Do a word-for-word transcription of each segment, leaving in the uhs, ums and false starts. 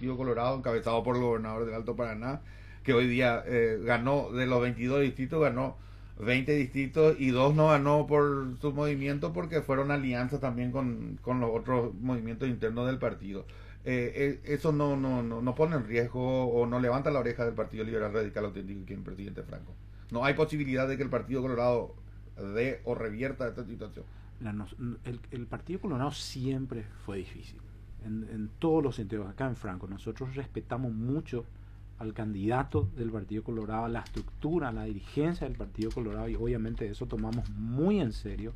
Partido Colorado, encabezado por el gobernador del Alto Paraná, que hoy día eh, ganó, de los veintidós distritos, ganó veinte distritos y dos no ganó por su movimiento porque fueron alianzas también con, con los otros movimientos internos del partido. Eh, eh, eso no, no, no, no pone en riesgo o no levanta la oreja del Partido Liberal Radical Auténtico que tiene el presidente Franco. No hay posibilidad de que el Partido Colorado dé o revierta esta situación. La no, el, el Partido Colorado siempre fue difícil, en, en todos los sentidos. Acá en Franco nosotros respetamos mucho al candidato del Partido Colorado, a la estructura, a la dirigencia del Partido Colorado, y obviamente eso tomamos muy en serio.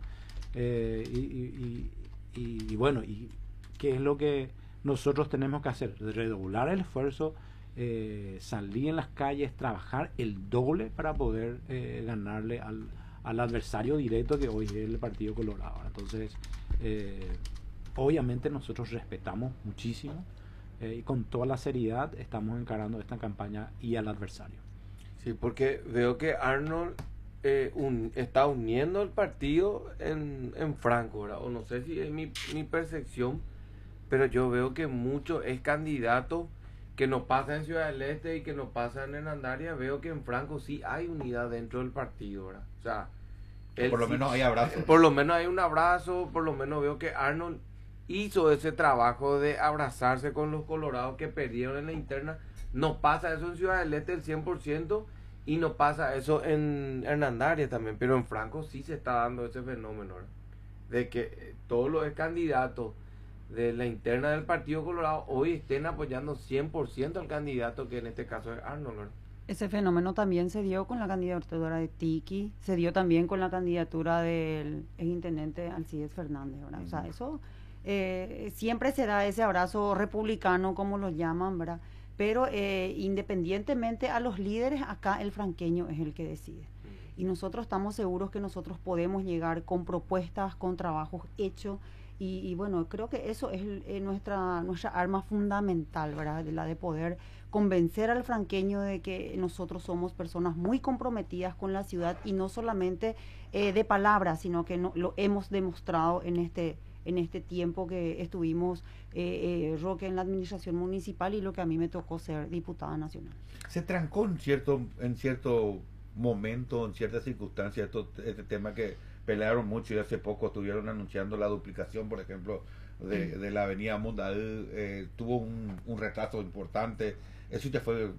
Eh, y, y, y, y bueno, y ¿qué es lo que nosotros tenemos que hacer? Redoblar el esfuerzo, eh, salir en las calles, trabajar el doble para poder eh, ganarle al, al adversario directo que hoy es el Partido Colorado. Entonces, eh, obviamente nosotros respetamos muchísimo eh, y con toda la seriedad estamos encarando esta campaña y al adversario. Sí, porque veo que Arnold eh, un, está uniendo el partido en, en Franco, ¿verdad? O no sé si es mi, mi percepción, pero yo veo que mucho es candidato que no pasa en Ciudad del Este y que no pasa en Hernandaria. Veo que en Franco sí hay unidad dentro del partido, ¿verdad? O sea, por lo sí, menos hay abrazo. Por lo menos hay un abrazo, por lo menos veo que Arnold hizo ese trabajo de abrazarse con los colorados que perdieron en la interna. No pasa eso en Ciudad del Este el cien por ciento y no pasa eso en Hernandaria también, pero en Franco sí se está dando ese fenómeno, ¿verdad? De que todos los candidatos de la interna del Partido Colorado hoy estén apoyando cien por ciento al candidato, que en este caso es Arnold, ¿verdad? Ese fenómeno también se dio con la candidatura de Tiki, se dio también con la candidatura del exintendente Alcides Fernández, ¿verdad? Uh-huh. O sea, eso eh, siempre se da ese abrazo republicano, como lo llaman, ¿verdad? Pero eh, independientemente a los líderes, acá el franqueño es el que decide. Uh-huh. Y nosotros estamos seguros que nosotros podemos llegar con propuestas, con trabajos hechos. Y, y bueno, creo que eso es eh, nuestra nuestra arma fundamental, ¿verdad? La de poder convencer al franqueño de que nosotros somos personas muy comprometidas con la ciudad y no solamente eh, de palabras, sino que no, lo hemos demostrado en este en este tiempo que estuvimos eh, eh, Roque en la administración municipal y lo que a mí me tocó ser diputada nacional. Se trancó en cierto en cierto momento, en ciertas circunstancias, esto, este tema que pelearon mucho y hace poco estuvieron anunciando la duplicación, por ejemplo, de, de la avenida Mundaú, eh, tuvo un, un retraso importante. Eso ya fue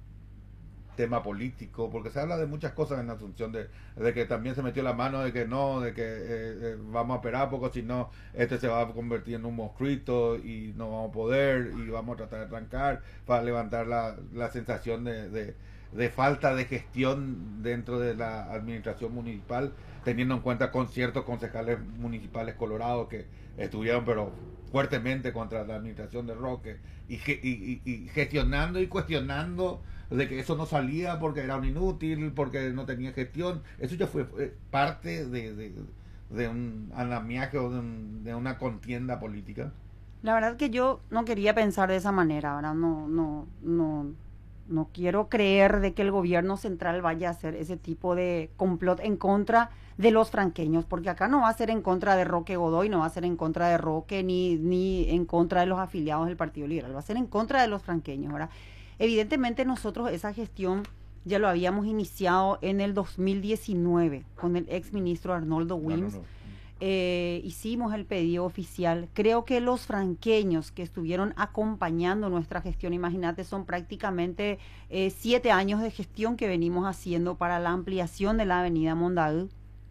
tema político, porque se habla de muchas cosas en Asunción, de, de que también se metió la mano de que no, de que eh, eh, vamos a esperar poco, si no, este se va a convertir en un monstruito y no vamos a poder y vamos a tratar de trancar para levantar la, la sensación de, de, de falta de gestión dentro de la administración municipal, teniendo en cuenta con ciertos concejales municipales colorados que estuvieron pero fuertemente contra la administración de Roque y, y, y, y gestionando y cuestionando de que eso no salía porque era un inútil, porque no tenía gestión. Eso ya fue eh, parte de, de, de un andamiaje o de, un, de una contienda política. La verdad que yo no quería pensar de esa manera, ¿verdad? No, no, no, no quiero creer de que el gobierno central vaya a hacer ese tipo de complot en contra de los franqueños, porque acá no va a ser en contra de Roque Godoy, no va a ser en contra de Roque, ni, ni en contra de los afiliados del Partido Liberal, va a ser en contra de los franqueños, ¿verdad? Evidentemente nosotros esa gestión ya lo habíamos iniciado en el dos mil diecinueve con el ex ministro Arnoldo Wims. No, no, no. Eh, hicimos el pedido oficial. Creo que los franqueños que estuvieron acompañando nuestra gestión, imagínate, son prácticamente eh, siete años de gestión que venimos haciendo para la ampliación de la avenida Mondaú.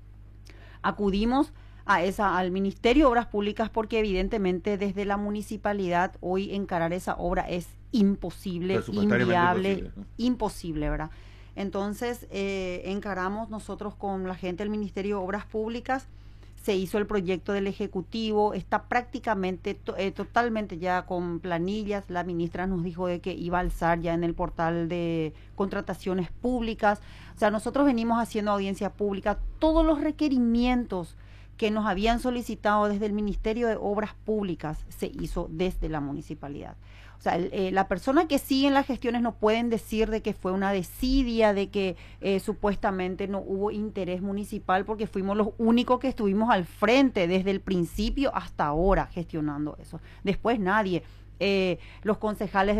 Acudimos a esa, al Ministerio de Obras Públicas porque evidentemente desde la municipalidad hoy encarar esa obra es imposible, inviable, imposible, ¿no? imposible, ¿verdad? Entonces eh, encaramos nosotros con la gente del Ministerio de Obras Públicas, se hizo el proyecto del Ejecutivo, está prácticamente to, eh, totalmente ya con planillas. La ministra nos dijo de que iba a alzar ya en el portal de contrataciones públicas. O sea, nosotros venimos haciendo audiencia pública, todos los requerimientos que nos habían solicitado desde el Ministerio de Obras Públicas se hizo desde la municipalidad. O sea, el, eh, la persona que sigue en las gestiones no pueden decir de que fue una desidia, de que eh, supuestamente no hubo interés municipal, porque fuimos los únicos que estuvimos al frente desde el principio hasta ahora gestionando eso. Después nadie, eh, los concejales